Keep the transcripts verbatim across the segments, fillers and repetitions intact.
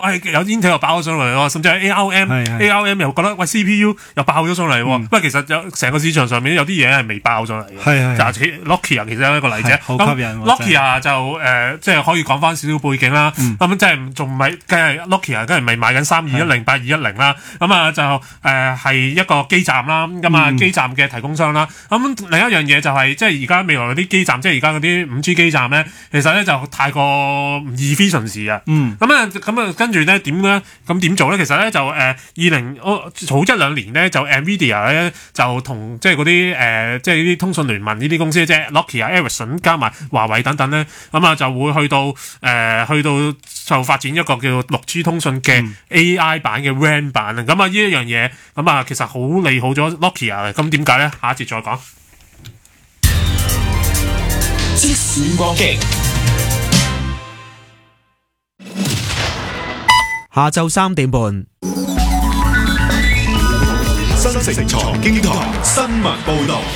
誒有 Intel 又爆咗上嚟喎，甚至係 A R M，A R M 又覺得喂 C P U 又爆咗上嚟喎。不過其實有成個市場上面有啲嘢係未爆上嚟嘅。 係係。 就似 Nokia 其實係一個例子。 好吸引。 Nokia 就誒即係可以講翻少少背景啦。咁即係仲唔係梗係 Nokia 梗係咪賣緊三二一零八二一零啦？咁啊就誒係一個基站啦。咁啊基站嘅提供商啦。咁另一樣嘢就係即係而家未來嗰啲基站，即係而家嗰啲五 G 基站咧，其實咧就太過唔 efficient 啊。嗯。咁啊咁啊跟住咧點咧？咁點做咧？其實咧就誒二零我早一兩年咧就 Nvidia 咧就同即係嗰啲誒即係呢啲通訊聯盟呢啲公司，即係 Nokia、Ericsson 加埋華為等等咧，咁啊就會去到誒、呃、去到就發展一個叫六 G 通訊嘅 A I 版嘅 W A N 版啊。咁啊呢一樣嘢咁啊其實好利好咗 Nokia 嘅。咁點解咧？下一節再講。 即時光機。 下晝三點半， 新城財經台新聞報道。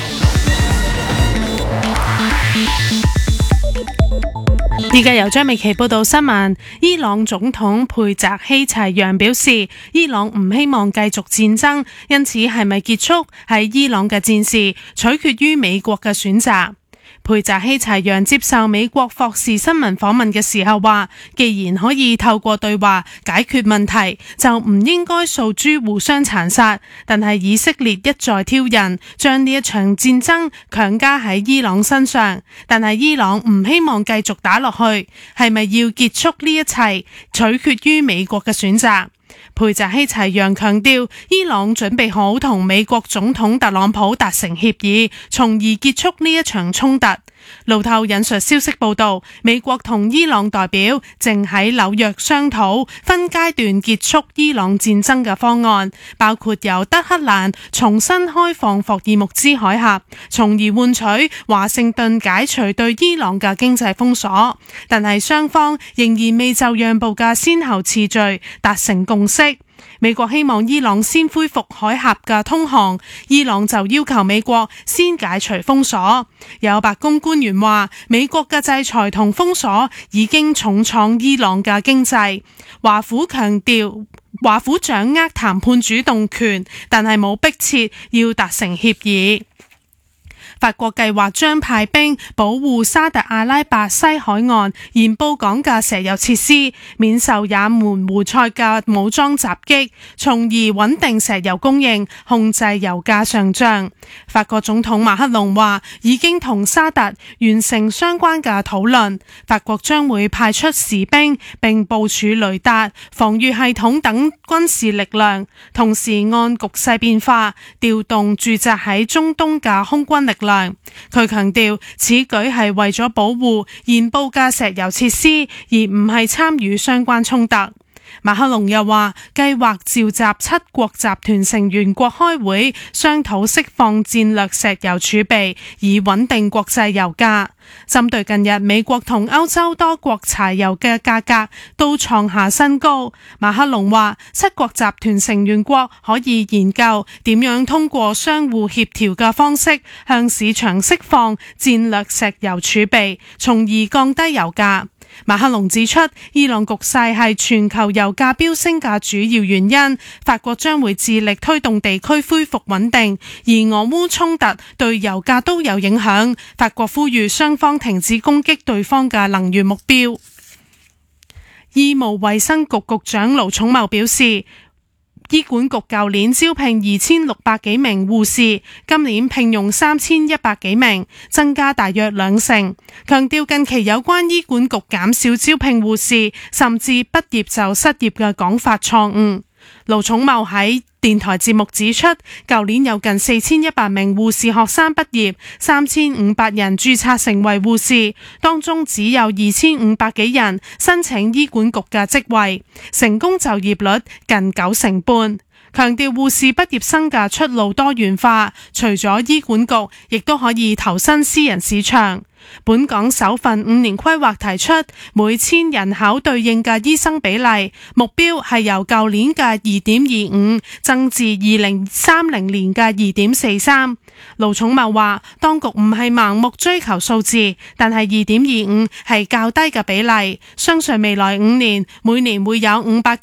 而家由張美琪報道新聞。伊朗總統佩澤希齊揚表示，伊朗唔希望繼續戰爭，因此係咪結束係伊朗嘅戰事，取決於美國嘅選擇。佩澤希齊揚接受美國霍士新聞訪問嘅時候話，既然可以透過對話解決問題，就唔應該訴諸互相殘殺。但係以色列一再挑釁，將呢一場戰爭強加喺伊朗身上。但係伊朗唔希望繼續打落去，係咪要結束呢一切，取決於美國嘅選擇。佩澤希齊揚強調，伊朗準備好同美國總統特朗普達成協議，從而結束呢一場衝突。路透引述消息報道，美國同伊朗代表正喺紐約商討分階段結束伊朗戰爭嘅方案，包括由德黑蘭重新開放霍爾木茲海峽，從而換取華盛頓解除對伊朗嘅經濟封鎖。但係雙方仍然未就讓步嘅先後次序達成共識。美國希望伊朗先恢復海峽嘅通航，伊朗就要求美國先解除封鎖。有白宮官員話，美國嘅制裁同封鎖已經重創伊朗嘅經濟。華府強調，華府掌握談判主動權，但係冇迫切要達成協議。法國計劃將派兵保護沙特阿拉伯西海岸沿布港嘅石油設施，免受也門胡塞嘅武裝襲擊，從而穩定石油供應，控制油價上漲。法國總統馬克龍話，已經同沙特完成相關嘅討論，法國將會派出士兵並部署雷達、防禦系統等軍事力量，同時按局勢變化調動駐紮喺中東嘅空軍力量。佢強調，此舉係為咗保護沿布嘅石油設施，而唔係參與相關衝突。馬克龍又話，計劃召集七國集團成員國開會，商討釋放戰略石油儲備，以穩定國際油價。針對近日美國同歐洲多國柴油嘅價格都創下新高，馬克龍話，七國集團成員國可以研究點樣通過相互協調嘅方式向市場釋放戰略石油儲備，從而降低油價。馬克龍指出，伊朗局勢係全球油價飆升嘅主要原因，法國將會致力推動地區恢復穩定，而俄烏衝突對油價都有影響。法國呼籲雙方停止攻擊對方嘅能源目標。醫務衛生局局長盧寵茂表示，醫管局舊年招聘二千六百幾名護士，今年聘用三千一百幾名，增加大約兩成。強調近期有關醫管局減少招聘護士，甚至畢業就失業嘅講法錯誤。盧寵茂喺電台節目指出，舊年有近四千一百名護士學生畢業，三千五百人註冊成為護士，當中只有二千五百幾人申請醫管局嘅職位，成功就業率近九成半。強調護士畢業生嘅出路多元化，除咗醫管局，亦都可以投身私人市場。本港首份五年規劃提出，每千人口對應嘅醫生比例目標係由舊年嘅二點二五增至二零三零年嘅二點四三。盧寵茂話，當局唔係盲目追求數字，但係二點二五係較低嘅比例，相信未來五年每年會有五百